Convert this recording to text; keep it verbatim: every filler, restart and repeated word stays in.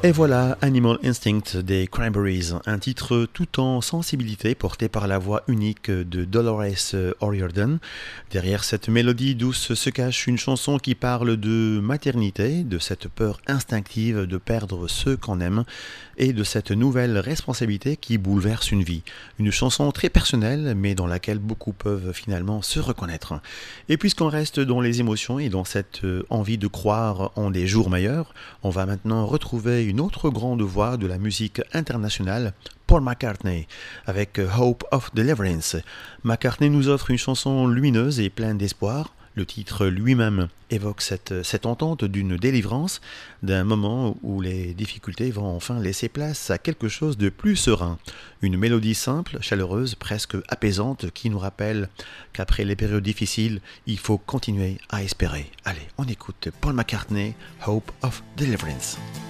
Et voilà Animal Instinct des Cranberries, un titre tout en sensibilité porté par la voix unique de Dolores O'Riordan. Derrière cette mélodie douce se cache une chanson qui parle de maternité, de cette peur instinctive de perdre ceux qu'on aime et de cette nouvelle responsabilité qui bouleverse une vie. Une chanson très personnelle mais dans laquelle beaucoup peuvent finalement se reconnaître. Et puisqu'on reste dans les émotions et dans cette envie de croire en des jours meilleurs, on va maintenant retrouver une autre grande voix de la musique internationale, Paul McCartney, avec Hope of Deliverance. McCartney nous offre une chanson lumineuse et pleine d'espoir. Le titre lui-même évoque cette, cette entente d'une délivrance, d'un moment où les difficultés vont enfin laisser place à quelque chose de plus serein. Une mélodie simple, chaleureuse, presque apaisante, qui nous rappelle qu'après les périodes difficiles, il faut continuer à espérer. Allez, on écoute Paul McCartney, Hope of Deliverance.